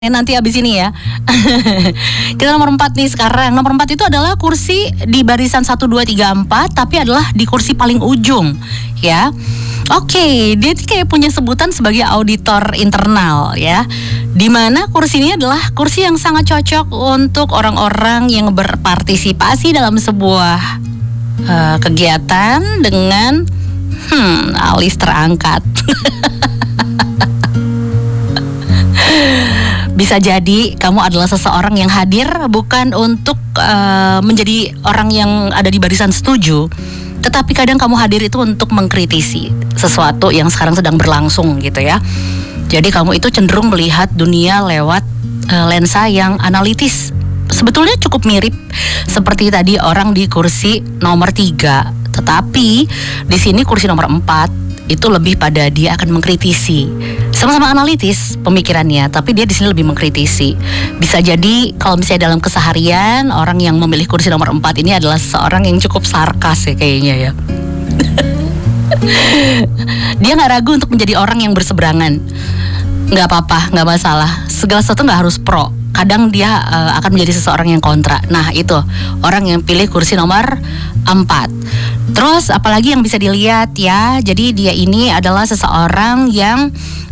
nanti abis ini ya. Kita nomor 4 nih sekarang. Nomor 4 itu adalah kursi di barisan 1, 2, 3, 4, tapi adalah di kursi paling ujung ya. Oke, dia kayak punya sebutan sebagai auditor internal ya. Dimana kursi ini adalah kursi yang sangat cocok untuk orang-orang yang berpartisipasi dalam sebuah kegiatan dengan alis terangkat. Bisa jadi kamu adalah seseorang yang hadir bukan untuk menjadi orang yang ada di barisan setuju, tetapi kadang kamu hadir itu untuk mengkritisi sesuatu yang sekarang sedang berlangsung gitu ya. Jadi kamu itu cenderung melihat dunia lewat lensa yang analitis. Sebetulnya cukup mirip seperti tadi orang di kursi nomor 3, tetapi di sini kursi nomor 4 itu lebih pada dia akan mengkritisi. Sama-sama analitis pemikirannya, tapi dia di sini lebih mengkritisi. Bisa jadi kalau misalnya dalam keseharian orang yang memilih kursi nomor 4 ini adalah seorang yang cukup sarkas ya kayaknya ya. Dia nggak ragu untuk menjadi orang yang berseberangan. Nggak apa-apa, nggak masalah. Segala sesuatu nggak harus pro. Kadang dia akan menjadi seseorang yang kontra. Nah itu orang yang pilih kursi nomor 4. Terus apalagi yang bisa dilihat ya. Jadi dia ini adalah seseorang yang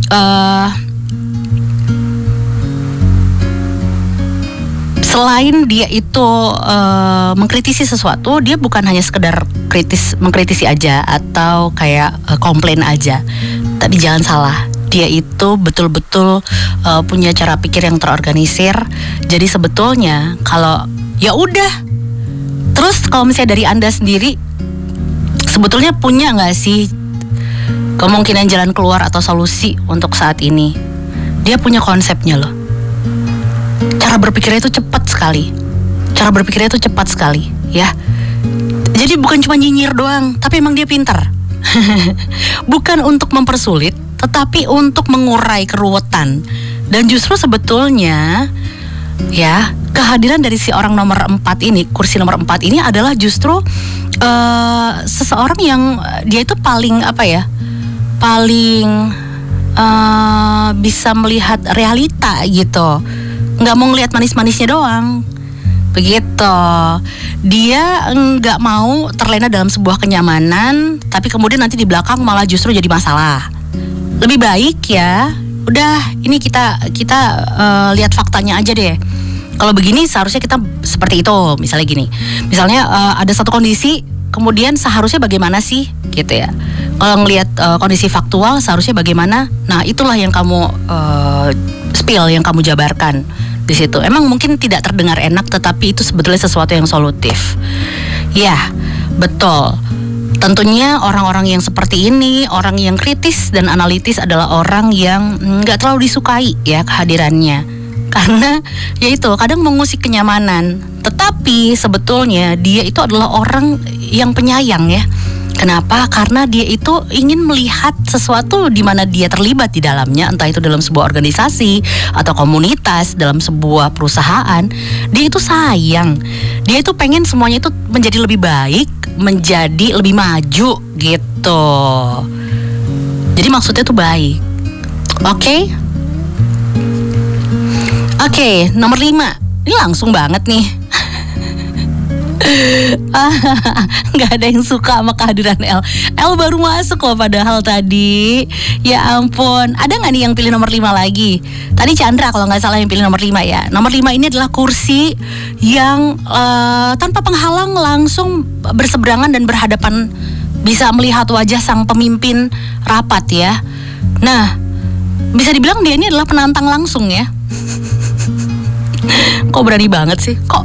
selain dia itu mengkritisi sesuatu, dia bukan hanya sekedar mengkritisi aja atau kayak komplain aja. Tapi jangan salah, dia itu betul-betul punya cara pikir yang terorganisir. Jadi sebetulnya kalau ya udah. Terus kalau misalnya dari Anda sendiri, sebetulnya punya nggak sih kemungkinan jalan keluar atau solusi untuk saat ini? Dia punya konsepnya loh. Cara berpikirnya itu cepat sekali. Cara berpikirnya itu cepat sekali ya. Jadi bukan cuma nyinyir doang, tapi emang dia pintar. Bukan untuk mempersulit, tetapi untuk mengurai keruwetan. Dan justru sebetulnya ya, kehadiran dari si orang nomor 4 ini, kursi nomor 4 ini adalah justru seseorang yang dia itu paling bisa melihat realita gitu. Nggak mau ngelihat manis-manisnya doang. Begitu. Dia nggak mau terlena dalam sebuah kenyamanan, tapi kemudian nanti di belakang malah justru jadi masalah. Lebih baik ya, udah ini kita lihat faktanya aja deh. Kalau begini seharusnya kita seperti itu. Misalnya gini, ada satu kondisi, kemudian seharusnya bagaimana sih gitu ya. Kalau ngelihat kondisi faktual seharusnya bagaimana. Nah itulah yang kamu spill, yang kamu jabarkan di situ. Emang mungkin tidak terdengar enak, tetapi itu sebetulnya sesuatu yang solutif. Ya, betul. Tentunya orang-orang yang seperti ini, orang yang kritis dan analitis adalah orang yang nggak terlalu disukai ya kehadirannya. Karena ya itu kadang mengusik kenyamanan. Tetapi sebetulnya dia itu adalah orang yang penyayang ya. Kenapa? Karena dia itu ingin melihat sesuatu di mana dia terlibat di dalamnya, entah itu dalam sebuah organisasi atau komunitas, dalam sebuah perusahaan. Dia itu sayang. Dia itu pengen semuanya itu menjadi lebih baik, menjadi lebih maju gitu. Jadi maksudnya itu baik. Oke, nomor 5. Ini langsung banget nih. Gak ada yang suka sama kehadiran El. El baru masuk loh padahal tadi. Ya ampun. Ada gak nih yang pilih nomor 5 lagi? Tadi Chandra kalau gak salah yang pilih nomor 5 ya. Nomor 5 ini adalah kursi yang tanpa penghalang langsung berseberangan dan berhadapan, bisa melihat wajah sang pemimpin rapat ya. Nah, bisa dibilang dia ini adalah penantang langsung ya. Kok berani banget sih? Kok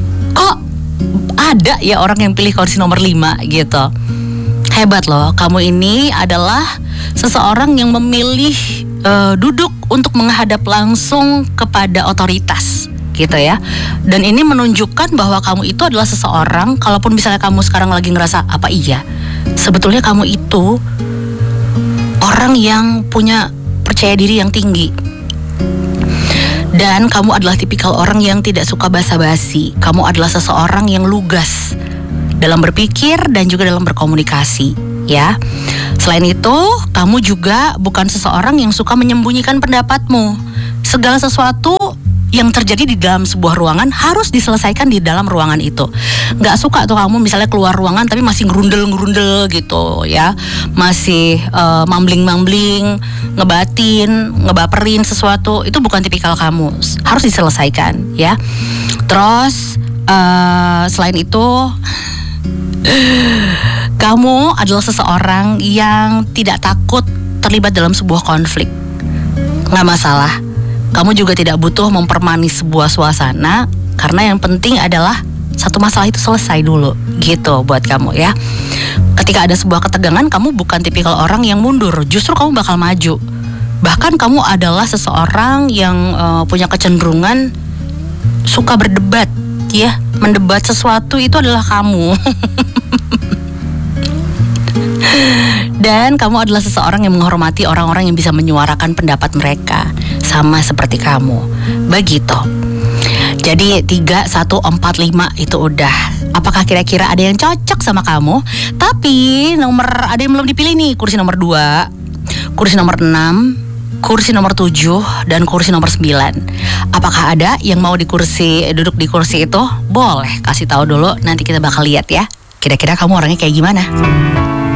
ada ya orang yang pilih kursi nomor 5 gitu. Hebat loh, kamu ini adalah seseorang yang memilih duduk untuk menghadap langsung kepada otoritas gitu ya. Dan ini menunjukkan bahwa kamu itu adalah seseorang, kalaupun misalnya kamu sekarang lagi ngerasa apa iya, sebetulnya kamu itu orang yang punya percaya diri yang tinggi. Dan kamu adalah tipikal orang yang tidak suka basa-basi. Kamu adalah seseorang yang lugas dalam berpikir dan juga dalam berkomunikasi ya. Selain itu, kamu juga bukan seseorang yang suka menyembunyikan pendapatmu. segala sesuatu yang terjadi di dalam sebuah ruangan harus diselesaikan di dalam ruangan itu. Nggak suka tuh kamu misalnya keluar ruangan tapi masih ngerundel gitu ya, masih mambling-mambling, ngebaperin sesuatu, itu bukan tipikal kamu. Harus diselesaikan ya. Terus selain itu kamu adalah seseorang yang tidak takut terlibat dalam sebuah konflik. Nggak masalah. Kamu juga tidak butuh mempermanis sebuah suasana, karena yang penting adalah satu masalah itu selesai dulu, gitu buat kamu ya. Ketika ada sebuah ketegangan, kamu bukan tipikal orang yang mundur, justru kamu bakal maju. Bahkan kamu adalah seseorang yang punya kecenderungan suka berdebat ya. Mendebat sesuatu itu adalah kamu. Dan kamu adalah seseorang yang menghormati orang-orang yang bisa menyuarakan pendapat mereka, sama seperti kamu. Begitu. Jadi 3, 1, 4, 5 itu udah. Apakah kira-kira ada yang cocok sama kamu? Tapi ada yang belum dipilih nih. Kursi nomor 2, kursi nomor 6, kursi nomor 7, dan kursi nomor 9. Apakah ada yang mau duduk di kursi itu? Boleh kasih tahu dulu, nanti kita bakal lihat ya. Kira-kira kamu orangnya kayak gimana?